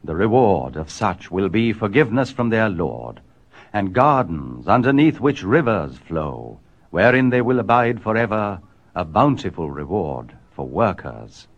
The reward of such will be forgiveness from their Lord, and gardens underneath which rivers flow, wherein they will abide forever, a bountiful reward for workers.